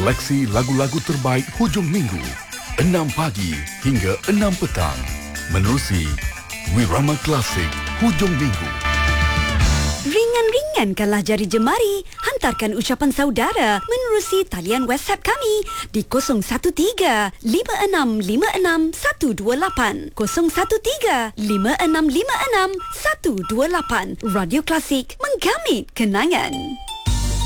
Seleksi lagu-lagu terbaik hujung minggu 6 pagi hingga 6 petang. Menerusi Wirama Klasik hujung minggu. Ringan-ringankanlah jari jemari. Hantarkan ucapan saudara menerusi talian WhatsApp kami di 013-5656-128. 013-5656-128. Radio Klasik, menggamit kenangan.